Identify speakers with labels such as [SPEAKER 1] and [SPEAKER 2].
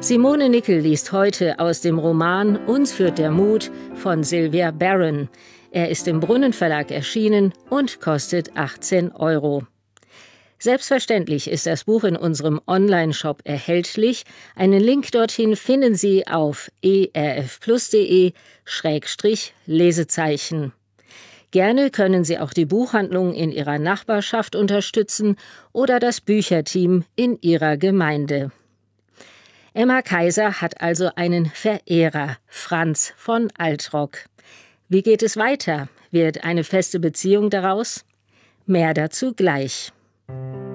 [SPEAKER 1] Simone Nickel liest heute aus dem Roman Uns führt der Mut von Sylvia Baron. Er ist im Brunnenverlag erschienen und kostet 18 €. Selbstverständlich ist das Buch in unserem Online-Shop erhältlich. Einen Link dorthin finden Sie auf erfplus.de/Lesezeichen. Gerne können Sie auch die Buchhandlung in Ihrer Nachbarschaft unterstützen oder das Bücherteam in Ihrer Gemeinde. Emma Kaiser hat also einen Verehrer, Franz von Altrock. Wie geht es weiter? Wird eine feste Beziehung daraus? Mehr dazu gleich.